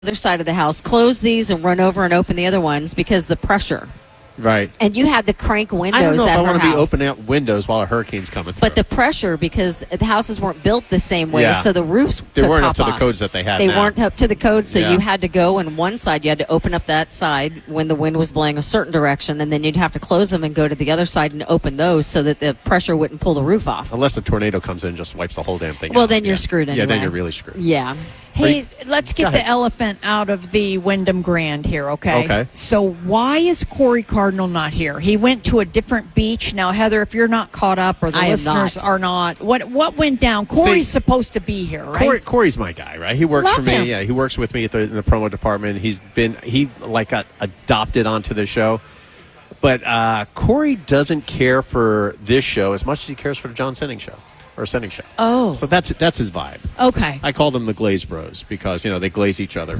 other side of the house, close these and run over and open the other ones because the pressure. Right. And you had the crank windows I don't know if at I her want to be house. opening up windows while a hurricane's coming through. But the pressure, because the houses weren't built the same way, Yeah. so the roofs They could weren't pop up to the off. codes that they had They now. weren't up to the code, so Yeah. you had to go on one side. You had to open up that side when the wind was blowing a certain direction, and then you'd have to close them and go to the other side and open those so that the pressure wouldn't pull the roof off. Unless the tornado comes in and just wipes the whole damn thing out. Well, then you're Yeah. screwed anyway. Yeah, then you're really screwed. Yeah. Hey, let's Go get the ahead. elephant out of the Wyndham Grand here, okay? Okay. So why is Corey Cardinal not here? He went to a different beach. Now, Heather, if you're not caught up or the I am listeners not. are not, what went down? Corey's supposed to be here, right? Corey's my guy, right? He works Love for me. him. Yeah, he works with me in the promo department. He got adopted onto the show. But Corey doesn't care for this show as much as he cares for the John Senning show or Senning show. Oh. So that's his vibe. Okay. I call them the Glaze Bros because, they glaze each other.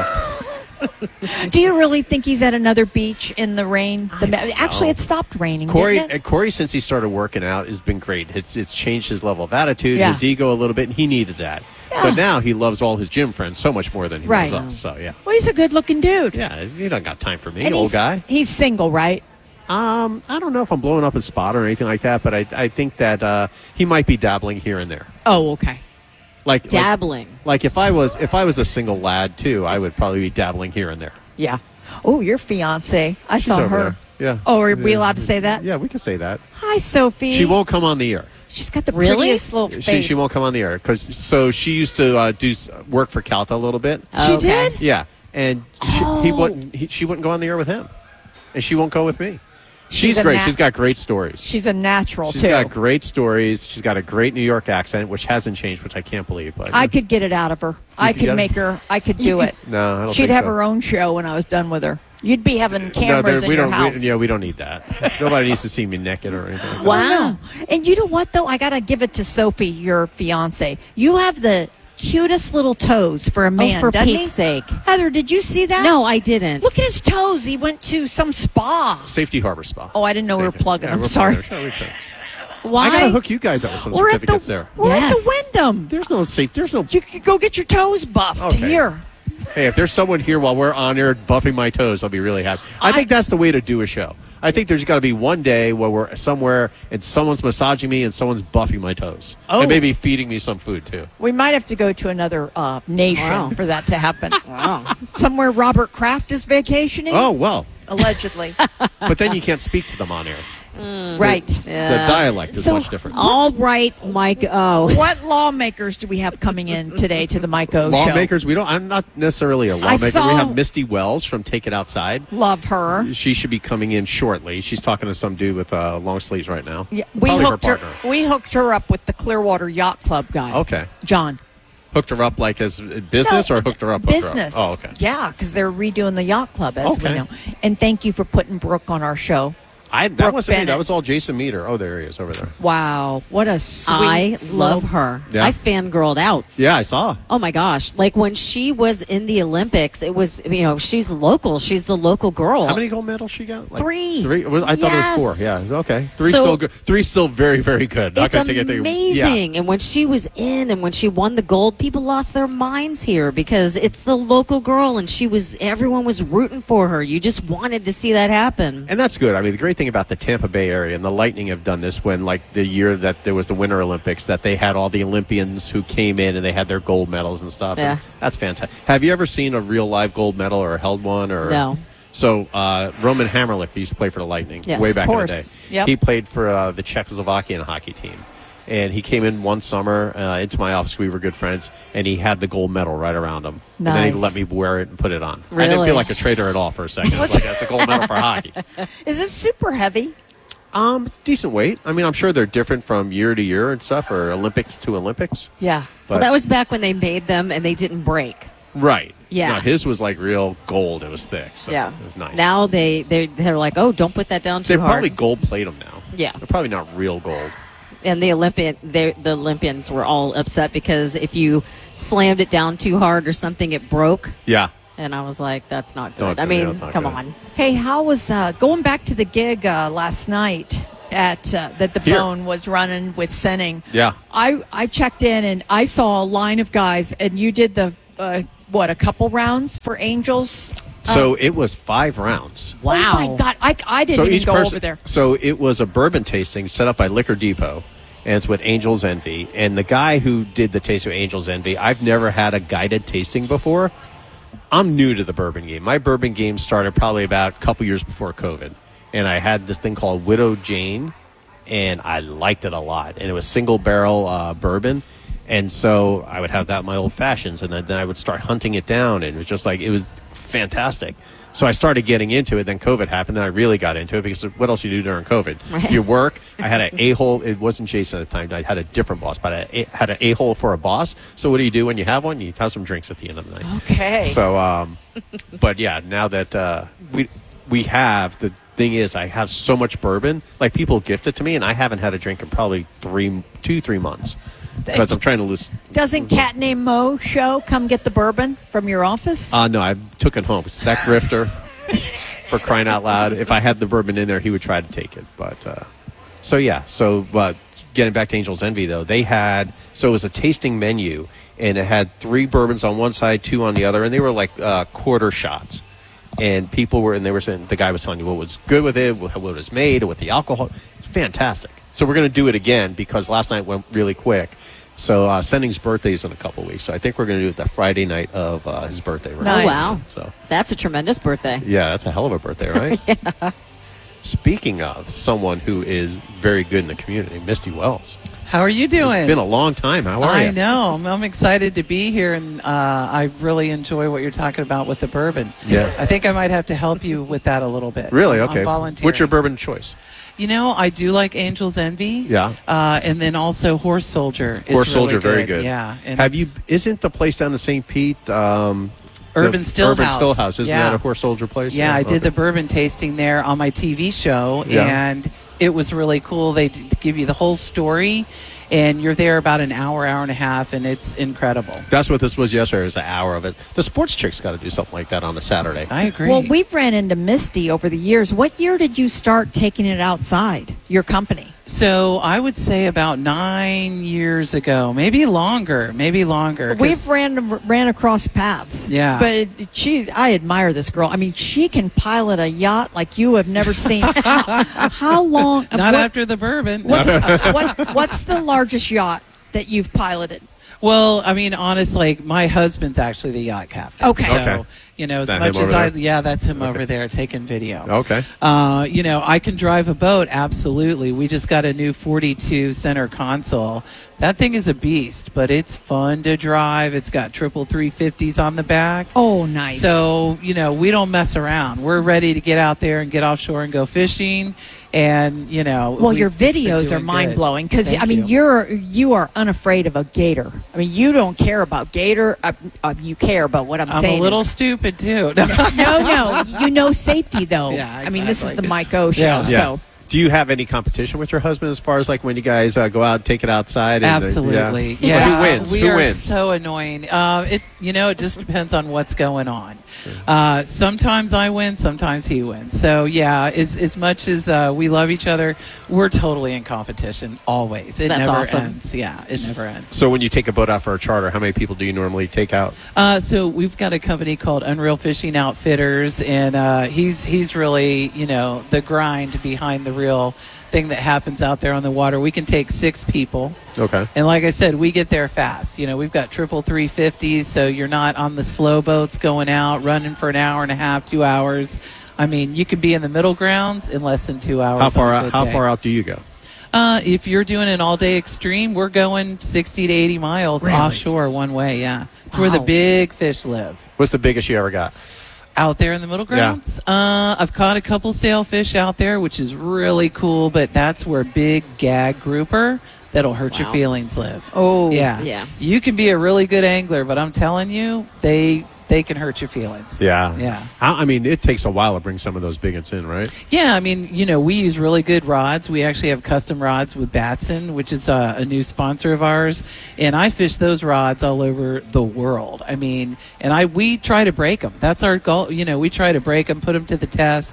But Do you really think he's at another beach in the rain? Actually, know. it stopped raining, didn't it? Corey, since he started working out, has been great. It's changed his level of attitude, Yeah. his ego a little bit, and he needed that. Yeah. But now he loves all his gym friends so much more than he Right. loves us. So, yeah. Well, he's a good-looking dude. Yeah, he don't got time for me, And old guy. He's single, right? I don't know if I'm blowing up his spot or anything like that, but I think that he might be dabbling here and there. Oh, okay. Like Dabbling. Like if I was a single lad too, I would probably be dabbling here and there. Yeah. Oh, your fiance. I She's saw over her. there. Yeah. Oh, are we allowed to say that? Yeah, we can say that. Hi, Sophie. She won't come on the air. She's got the Really? prettiest little face. She won't come on the air so she used to do work for Calta a little bit. She Okay. did? Yeah, and she wouldn't go on the air with him, and she won't go with me. She's a great. nat- She's got great stories. She's a natural, She's too. got great stories. She's got a great New York accent, which hasn't changed, which I can't believe. But I could get it out of her. I could get could it? make her. I could do it. No, I don't She'd think have so. her own show when I was done with her. You'd be having cameras in we your don't. house. We don't need that. Nobody needs to see me naked or anything. Like that. Wow. And you know what, though? I got to give it to Sophie, your fiance. You have the cutest little toes for a man, for doesn't Pete's he? sake. Heather, did you see that? No, I didn't. Look at his toes. He went to some spa. Safety Harbor Spa. Oh, I didn't know we were plugging. Yeah, I'm we're sorry. plugging. Sure, we should. Why? I gotta hook you guys up with some We're at certificates there. We're at Yes. the Wyndham. There's no safe. There's no. You could go get your toes buffed Okay. here. Hey, if there's someone here while we're on air buffing my toes, I'll be really happy. I think that's the way to do a show. I think there's got to be one day where we're somewhere and someone's massaging me and someone's buffing my toes. Oh. And maybe feeding me some food, too. We might have to go to another nation Wow. for that to happen. Wow. Somewhere Robert Kraft is Oh, well. allegedly. But then you can't speak to them on air. Right. The dialect is So- much different. All right, Mike O. What lawmakers do we have coming in today to the Mike O show? Lawmakers, I'm not necessarily a lawmaker. saw- We have Misty Wells from Take It Outside. Love her. She should be coming in shortly. She's talking to some dude with long sleeves right now. Yeah, Probably her partner. We hooked her up with the Clearwater Yacht Club guy. Okay. John. Hooked her up like as business No, or hooked her up? Business. Oh, okay. Yeah, because they're redoing the yacht club, as we Okay. know. And thank you for putting Brooke on our show. That Brooke wasn't me. Bennett. That was all Jason Meter. Oh, there he is over there. Wow, what a sweet. I love little- her. Yeah. I fangirled out. Yeah, I saw. Oh my gosh. Like when she was in the Olympics, it was, she's local. She's the local girl. How many gold medals she got? Like 3. 3? I thought Yes. it was 4. Yeah, okay. 3 So- still good. 3 still very, very good. Not It's gonna take anything. amazing. Yeah. And when she was in and when she won the gold, people lost their minds here because it's the local girl and everyone was rooting for her. You just wanted to see that happen. And that's good. I mean, the great thing about the Tampa Bay area and the Lightning have done this when, like, the year that there was the Winter Olympics, that they had all the Olympians who came in and they had their gold medals and stuff. Yeah. And that's fantastic. Have you ever seen a real live gold medal or held one? Or No. So Roman Hamrlik used to play for the Lightning Yes, way of back in the day. course. Yep. He played for the Czechoslovakian hockey team. And he came in one summer into my office. We were good friends, and he had the gold medal right around him. And then he Nice. let me wear it and put it on. I didn't Really? feel like a traitor at all for a second. I was like, that's a gold medal for hockey. Is it super heavy? Decent weight. I mean, I'm sure they're different from year to year and stuff, or Olympics to Olympics. Yeah. But, Well, that was back when they made them and they didn't break. right. Yeah. No, his was like real gold. It was thick. So Yeah. It was nice. Now they're like, oh, don't put that down they too hard. probably gold plate them now. Yeah. They're probably not real gold. And the Olympians were all upset because if you slammed it down too hard or something, it broke. Yeah. And I was like, that's not good. Don't- I mean, yeah, that's not come good. on. Hey, how was going back to the gig last night at that the Here. Bone was running with Senning? Yeah. I checked in and I saw a line of guys, and you did the a couple rounds for Angels? So it was 5 rounds. Wow. Oh, my God. I didn't even go over there. So it was a bourbon tasting set up by Liquor Depot, and it's with Angel's Envy. And the guy who did the tasting with Angel's Envy, I've never had a guided tasting before. I'm new to the bourbon game. My bourbon game started probably about a couple years before COVID. And I had this thing called Widow Jane, and I liked it a lot. And it was single barrel bourbon. And so I would have that in my old fashions, and then I would start hunting it down. And it was just like, it was fantastic. So I started getting into it. Then COVID happened. Then I really got into it because what else you do during COVID? Right. You work. I had an a-hole. It wasn't Jason at the time. I had a different boss, but I had an a-hole for a boss. So what do you do when you have one? You have some drinks at the end of the night. Okay. So, but yeah, now that we have, the thing is, I have so much bourbon. Like, people gift it to me, and I haven't had a drink in probably 3 months. Because I'm trying to lose. Doesn't Cat Named Mo show come get the bourbon from your office? No, I took it home. It's that grifter, for crying out loud. If I had the bourbon in there, he would try to take it. But so yeah. So getting back to Angel's Envy, though, they had, so it was a tasting menu, and it had 3 bourbons on one side, 2 on the other, and they were like quarter shots. And people were, and they were saying, the guy was telling you what was good with it, what it was made, with the alcohol. It's fantastic. So we're going to do it again because last night went really quick. So Sending's birthday is in a couple weeks. So I think we're going to do it the Friday night of his birthday. Right? Nice. Oh, wow. So That's a tremendous birthday. yeah, that's a hell of a birthday, right? Yeah. Speaking of someone who is very good in the community, Misty Wells. How are you doing? It's been a long time. How are you? I know. I'm excited to be here, and I really enjoy what you're talking about with the bourbon. Yeah. I think I might have to help you with that a little bit. Really? I'm Okay. volunteering. What's your bourbon choice? You know, I do like Angel's Envy. Yeah. And then also Horse Soldier. Horse really Soldier, very good. Yeah. And Have you? it's Isn't the place down in St. Pete? Urban Urban Stillhouse. Stillhouse. Isn't Yeah. that a Horse Soldier place? Yeah, I did okay. the bourbon tasting there on my TV show, Yeah. and it was really cool. They give you the whole story, and you're there about an hour and a half, and it's incredible. That's what this was yesterday. Is an hour of it. The sports chicks got to do something like that on a Saturday. I agree. Well, we've ran into Misty over the years. What year did you start taking it outside, your company? So I would say about 9 years ago, maybe longer. 'cause- We've ran across paths. Yeah. But I admire this girl. I mean, she can pilot a yacht like you have never seen. How long? not after the bourbon. What's the largest yacht that you've piloted? Well, I mean, honestly, my husband's actually the yacht captain. Okay. So, Okay. you know, as That much him as over there? that's him over there taking video. Okay. You know, I can drive a boat, absolutely. We just got a new 42 center console. That thing is a beast, but it's fun to drive. It's got triple 350s on the back. Oh, nice. So, you know, we don't mess around. We're ready to get out there and get offshore and go fishing. And, you know. Well, your it's been videos are doing mind good. blowing because Thank I mean you. you are unafraid of a gator. I mean, you don't care about gator. You care about what I'm I'm saying. a little is- stupid, too. no, you know safety though. Yeah, I mean, this is exactly. the Mike O show. Yeah. So Do you have any competition with your husband as far as like when you guys go out and take it outside? And, Absolutely. Yeah. Who wins? We Who are wins? so annoying. It just depends on what's going on. Sometimes I win, sometimes he wins. So yeah, as much as we love each other, we're totally in competition always. It That's never awesome. ends. Yeah, it never ends. So when you take a boat out for a charter, how many people do you normally take out? So we've got a company called Unreal Fishing Outfitters, and he's really, you know, the grind behind the real thing that happens out there on the water. We can take 6 people. Okay. And like I said, we get there fast. You know, we've got triple 350s, so you're not on the slow boats going out, running for an hour and a half, 2 hours. I mean, you can be in the middle grounds in less than 2 hours. How far on a out? good How day. far out do you go? If you're doing an all-day extreme, we're going 60 to 80 miles Really? offshore one way, yeah. It's where the Wow. big fish live. What's the biggest you ever got? Out there in the middle grounds? I've caught a couple sailfish out there, which is really cool, but that's where big gag grouper that'll hurt your Wow. feelings live. Oh, yeah. yeah. You can be a really good angler, but I'm telling you, they can hurt your feelings. Yeah. Yeah. I mean, it takes a while to bring some of those big ones in, right? Yeah, I mean, you know, we use really good rods. We actually have custom rods with Batson, which is a new sponsor of ours, and I fish those rods all over the world. I mean, and we try to break them. That's our goal. You know, we try to break them, put them to the test.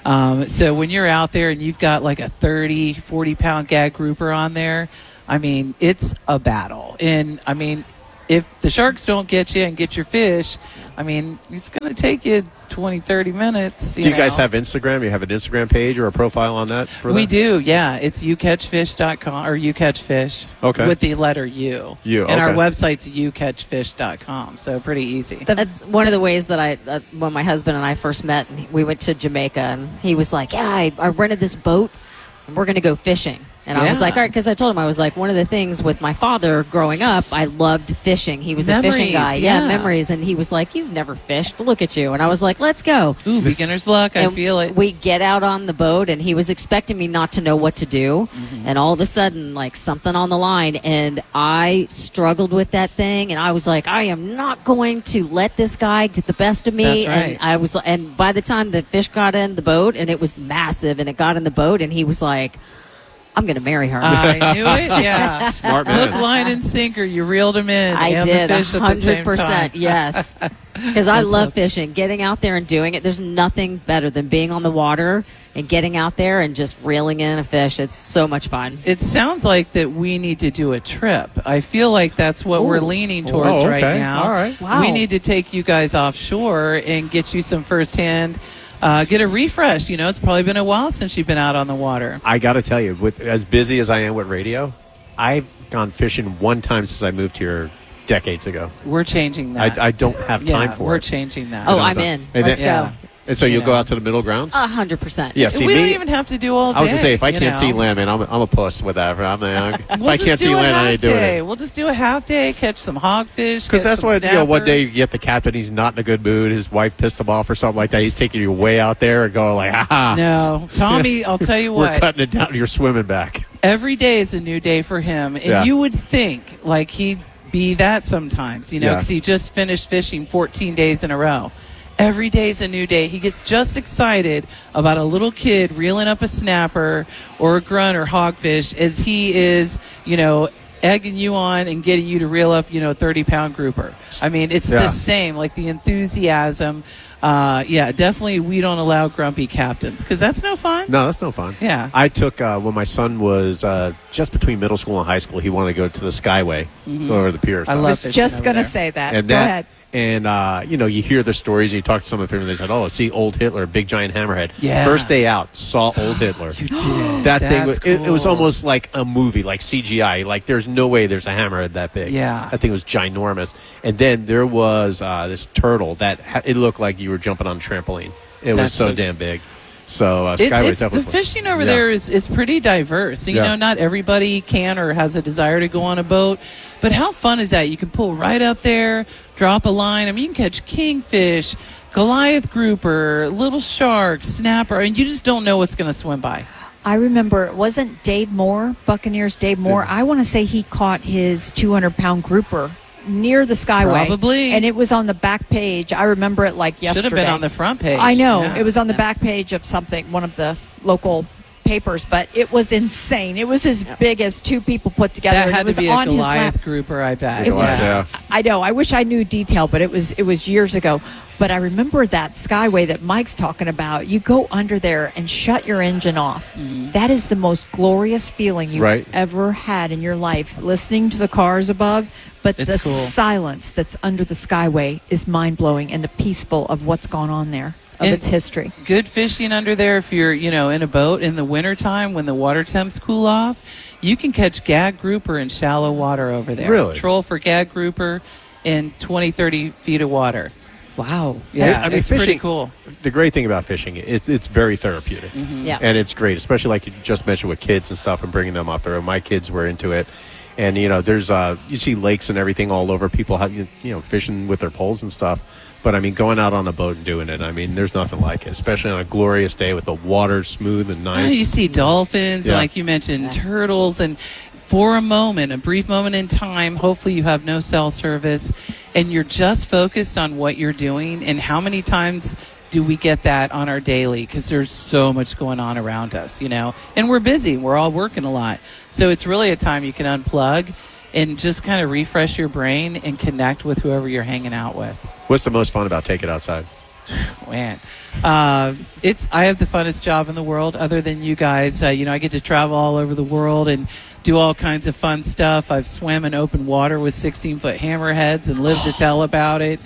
So when you're out there and you've got like a 30, 40-pound gag grouper on there, I mean, it's a battle. And, I mean, if the sharks don't get you and get your fish, I mean, it's going to take you 20, 30 minutes. Do you guys have Instagram? You have an Instagram page or a profile on that? We do, yeah. It's youcatchfish.com or youcatchfish with the letter U. And our website's youcatchfish.com, so pretty easy. That's one of the ways that when my husband and I first met, we went to Jamaica, and he was like, yeah, I rented this boat, and we're going to go fishing. And I was like, all right, because I told him, I was like, one of the things with my father growing up, I loved fishing. He was a fishing guy. Yeah, memories. And he was like, you've never fished. Look at you. And I was like, let's go. Ooh, beginner's luck. I feel it. We get out on the boat, and he was expecting me not to know what to do. Mm-hmm. And all of a sudden, like, something on the line, and I struggled with that thing. And I was like, I am not going to let this guy get the best of me. That's right. And by the time the fish got in the boat, and it was massive, and it got in the boat, and he was like, I'm going to marry her. I knew it. Yeah, smart man. Hook, line, and sinker. You reeled him in. I did 100%. Yes, because I love fishing. Getting out there and doing it. There's nothing better than being on the water and getting out there and just reeling in a fish. It's so much fun. It sounds like that we need to do a trip. I feel like that's what we're leaning towards right now. All right. Wow. We need to take you guys offshore and get you some firsthand. Get a refresh. It's probably been a while since you've been out on the water. I got to tell you, with as busy as I am with radio, I've gone fishing one time since I moved here decades ago. We're changing that. I don't have time for it. We're changing that. Oh, I'm in. Let's go. And so you'll go out to the middle grounds? 100%. Yeah, see, we don't even have to do all day. I was going to say, if I can't see land, man, I'm a puss with that. If I can't see land, I ain't doing it. We'll just do a half day, catch some hogfish. Because that's what, one day you get the captain, he's not in a good mood, his wife pissed him off or something like that. He's taking you way out there and going like, ah. No, Tommy, I'll tell you what. We're cutting it down, you're swimming back. Every day is a new day for him. And you would think like he'd be that sometimes, because he just finished fishing 14 days in a row. Every day's a new day. He gets just excited about a little kid reeling up a snapper or a grunt or hogfish as he is, egging you on and getting you to reel up, 30-pound grouper. I mean, it's the same, like the enthusiasm. Definitely we don't allow grumpy captains because that's no fun. No, that's no fun. Yeah. I took, when my son was just between middle school and high school, he wanted to go to the Skyway or the pier. I was just going to say that. And go ahead. And, you hear the stories, and you talk to some of the people, and they said, oh, see Old Hitler, big giant hammerhead. Yeah. First day out, saw Old Hitler. You did. That thing was, cool. it was almost like a movie, like CGI. Like, there's no way there's a hammerhead that big. Yeah. That thing was ginormous. And then there was this turtle that, it looked like you were jumping on a trampoline. It was so damn big. So Skyway's definitely the fishing over there is pretty diverse. Not everybody can or has a desire to go on a boat, but how fun is that? You can pull right up there, drop a line. I mean, you can catch kingfish, Goliath grouper, little shark, snapper. I mean, you just don't know what's going to swim by. I remember, it wasn't Dave Moore, Buccaneers Dave Moore. I want to say he caught his 200-pound grouper near the Skyway. Probably. And it was on the back page. I remember it like yesterday. Should have been on the front page. I know. Yeah. It was on the back page of something, one of the local papers, but it was insane. It was as big as two people put together. That had it was to be on a his lap. Goliath grouper, I bet. It was, Yeah. I know. I wish I knew detail, but it was years ago. But I remember that Skyway that Mike's talking about. You go under there and shut your engine off. Mm-hmm. That is the most glorious feeling you've ever had in your life, listening to the cars above. But it's the cool. silence that's under the Skyway is mind-blowing, and the peaceful of what's gone on there, of its history. Good fishing under there if you're, in a boat in the wintertime when the water temps cool off. You can catch gag grouper in shallow water over there. Really? Troll for gag grouper in 20, 30 feet of water. Wow. Yeah, I mean, it's fishing, pretty cool. The great thing about fishing, it's very therapeutic. Mm-hmm. Yeah. And it's great, especially like you just mentioned with kids and stuff and bringing them up there. My kids were into it. And, there's, you see lakes and everything all over. People have, fishing with their poles and stuff. But, I mean, going out on a boat and doing it, I mean, there's nothing like it, especially on a glorious day with the water smooth and nice. You see dolphins, and like you mentioned, turtles, and for a brief moment in time, hopefully you have no cell service, and you're just focused on what you're doing. And how many times do we get that on our daily? Because there's so much going on around us, and we're busy. We're all working a lot. So it's really a time you can unplug and just kind of refresh your brain and connect with whoever you're hanging out with. What's the most fun about Take It Outside? Man, I have the funnest job in the world other than you guys. I get to travel all over the world and do all kinds of fun stuff. I've swam in open water with 16-foot hammerheads and lived to tell about it.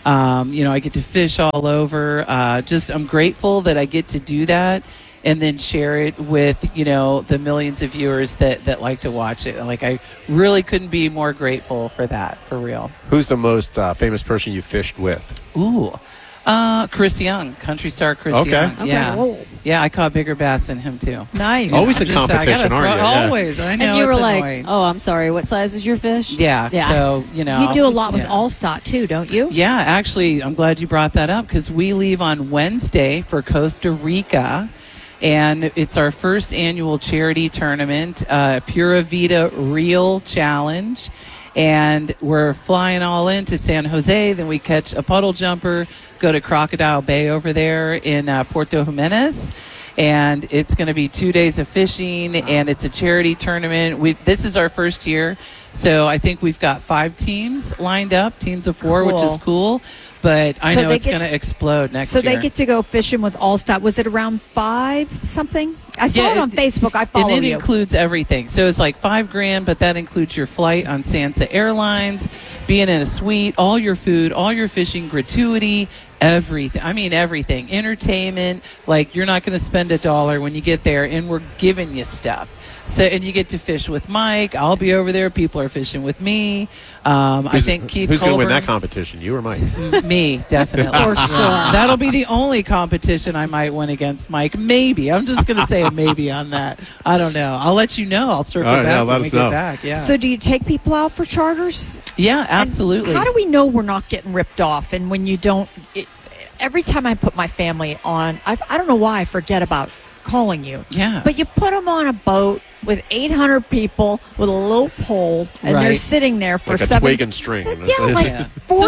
I get to fish all over. I'm grateful that I get to do that and then share it with, the millions of viewers that like to watch it. Like, I really couldn't be more grateful for that, for real. Who's the most famous person you fished with? Ooh. Chris Young, country star Chris Young. Okay. Yeah. Whoa. Yeah, I caught bigger bass than him, too. Nice. Always a I gotta competition, aren't you? Yeah. Always. I know. And you were it's like, annoying. "Oh, I'm sorry. What size is your fish?" Yeah. So, You do a lot with yeah. Allstott, too, don't you? Yeah, actually, I'm glad you brought that up because we leave on Wednesday for Costa Rica, and it's our first annual charity tournament, Pura Vida Reel Challenge, and we're flying all into San Jose. Then we catch a puddle jumper, go to Crocodile Bay over there in Puerto Jimenez. And it's going to be 2 days of fishing, and it's a charity tournament. This is our first year, so I think we've got 5 teams lined up, teams of 4, which is cool. But I know it's going to explode next year. So they get to go fishing with Allstott. Was it around 5 something? I saw it on Facebook. I follow and it you. includes everything. So it's like $5,000, but that includes your flight on Sansa Airlines, being in a suite, all your food, all your fishing, gratuity, everything. I mean, everything. Entertainment. Like, you're not going to spend $1 when you get there, and we're giving you stuff. So, and you get to fish with Mike. I'll be over there. People are fishing with me. I think Keith Who's going to win Colburn- that competition? You or Mike? Me, definitely. For sure. That'll be the only competition I might win against Mike. Maybe. I'm just going to say a maybe on that. I don't know. I'll let you know. I'll circle All right, back yeah, let when we us know. get back. Yeah. So do you take people out for charters? Yeah, absolutely. And how do we know we're not getting ripped off? And when you don't, every time I put my family on, I don't know why I forget about calling you. Yeah. But you put them on a boat with 800 people with a little pole, and they're Right. sitting there for Like a 7 twig and string. Yeah, like Yeah.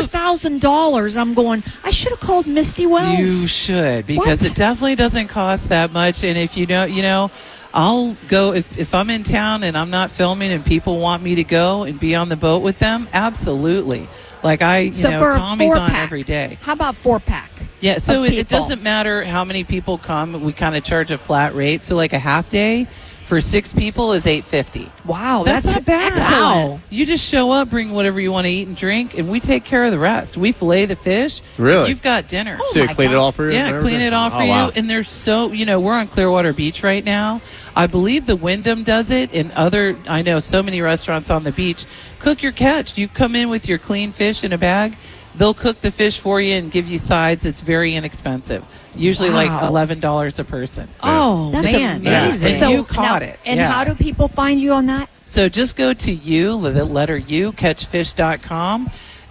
$4,000. I'm going, I should have called Misty Wells. You should, because What? it definitely doesn't cost that much. And if you don't, I'll go if I'm in town and I'm not filming and people want me to go and be on the boat with them. Absolutely. Like So for a Tommy's on 4-pack, every day. How about 4-pack? Yeah, so of it people? doesn't matter how many people come. We kind of charge a flat rate. So like a half day for 6 people is $850. Wow, That's not bad. excellent. Wow. You just show up, bring whatever you want to eat and drink, and we take care of the rest. We fillet the fish. Really? You've got dinner. So you my clean it God. all for you? Yeah, clean it all for Oh, you. wow. And there's we're on Clearwater Beach right now. I believe the Wyndham does it, and I know so many restaurants on the beach. Cook your catch. You come in with your clean fish in a bag. They'll cook the fish for you and give you sides. It's very inexpensive. Usually like Wow. $11 a person. Oh, That's man. amazing. And you caught it. And Yeah. how do people find you on that? So just go to the letter U, catchfish.com,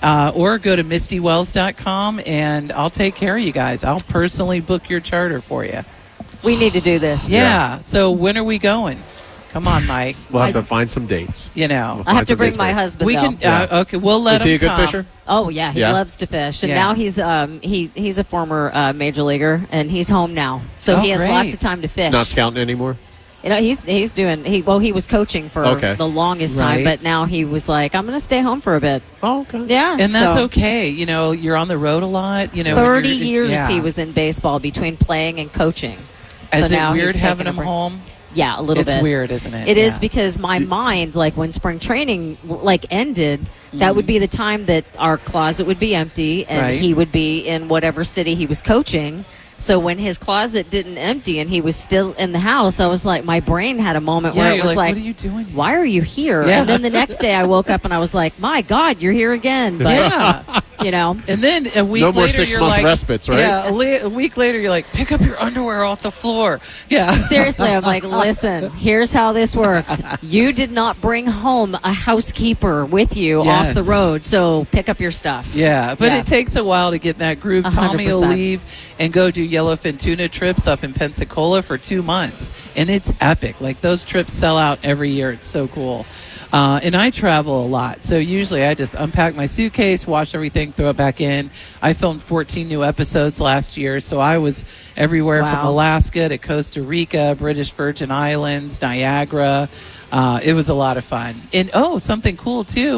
or go to mistywells.com, and I'll take care of you guys. I'll personally book your charter for you. We need to do this. Yeah. So when are we going? Come on, Mike. We'll have to find some dates. You know. I have to some bring dates my for you. husband. We though. can. Yeah. Okay, we'll let Is him he a good come. fisher? Oh yeah, he Yeah. loves to fish, and Yeah. now he's he's a former major leaguer, and he's home now, so Oh, he has great. lots of time to fish. Not scouting anymore? He's doing he was coaching for Okay. the longest time, Right. but now he was like, I'm going to stay home for a bit. Oh, okay. Yeah, And that's so okay. You're on the road a lot. When 30 you're- years yeah. he was in baseball between playing and coaching. Is so it now weird he's having taking a him break. home? Yeah, a little It's bit. weird, isn't it? It is Yeah. because my mind, like when spring training ended, that would be the time that our closet would be empty and Right. he would be in whatever city he was coaching. So when his closet didn't empty and he was still in the house, I was like, my brain had a moment Yeah, where it you're was like, like, what are you doing here? why are you here? Yeah. And then the next day I woke up and I was like, my God, you're here again. But, Yeah. And then a week No more later, you're 6-month like, respites, right? Yeah, a week later, you're like, pick up your underwear off the floor. Yeah. seriously, I'm like, listen, here's how this works. You did not bring home a housekeeper with you off Yes. the road, so pick up your stuff. Yeah, but Yeah. it takes a while to get in that groove. Tommy will 100%. leave and go do yellowfin tuna trips up in Pensacola for 2 months, and it's epic. Like, those trips sell out every year. It's so cool. And I travel a lot, so usually I just unpack my suitcase, wash everything, throw it back in. I filmed 14 new episodes last year, so I was everywhere from Wow. Alaska to Costa Rica, British Virgin Islands, Niagara. It was a lot of fun. And, something cool, too.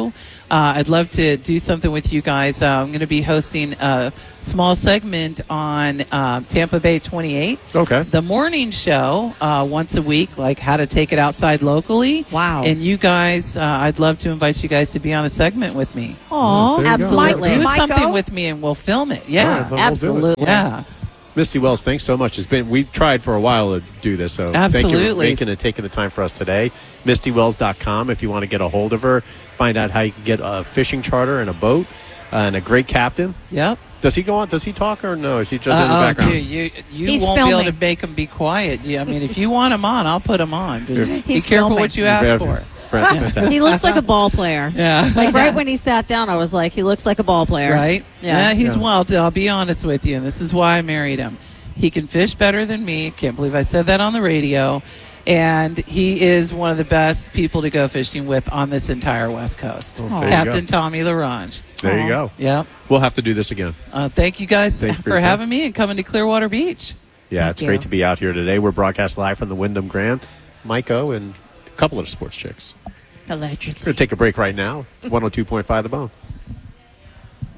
I'd love to do something with you guys. I'm going to be hosting a small segment on Tampa Bay 28. Okay. The morning show once a week, like how to take it outside locally. Wow. And you guys, I'd love to invite you guys to be on a segment with me. Oh, there you go. absolutely. Do Mike, something go? with me and we'll film it. All Yeah. right, we'll do it. Absolutely. Yeah. Misty Wells, thanks so much. We've tried for a while to do this, so thank you for Absolutely. making and taking the time for us today. MistyWells.com if you want to get a hold of her, find out how you can get a fishing charter and a boat and a great captain. Yep. Does he go on? Does he talk or no? Is he just in the background? Dude, you He's won't be able filming. to make him be quiet. Yeah, I mean, if you want him on, I'll put him on. Just be He's careful filming. what you ask for. Fantastic. He looks like a ball player. Yeah. Like right when he sat down, I was like, he looks like a ball player. Right? Yeah. He's Yeah. well. I'll be honest with you, and this is why I married him. He can fish better than me. Can't believe I said that on the radio. And he is one of the best people to go fishing with on this entire West Coast. Well, there you Captain go. Tommy LaRange. There you go. Yep. We'll have to do this again. Thank you guys Thank you for for your time. having me and coming to Clearwater Beach. Yeah, Thank it's you. great to be out here today. We're broadcast live from the Wyndham Grand. Mike O and a couple of the sports chicks. Allegedly. We're going to take a break right now. 102.5 The Bone.